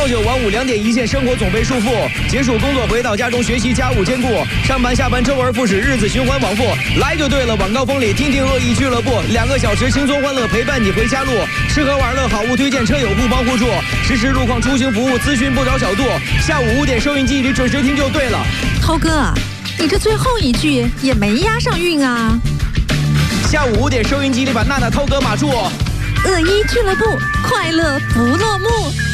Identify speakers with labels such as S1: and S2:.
S1: 朝九晚五2点一线，生活总被束缚。结束工作回到家中，学习家务兼顾，上班下班周而复始，日子循环往复。来就对了，晚高峰里听听恶意俱乐部，2个小时轻松欢乐陪伴你回家路。吃喝玩乐好物推荐，车友互帮互助，实时路况出行服务咨询不着小度。下午5点收音机里准时听就对了。
S2: 涛哥，你这最后一句也没押上韵啊。
S1: 下午5点收音机里把娜娜涛哥码住。
S2: 恶意俱乐部，快乐不落幕。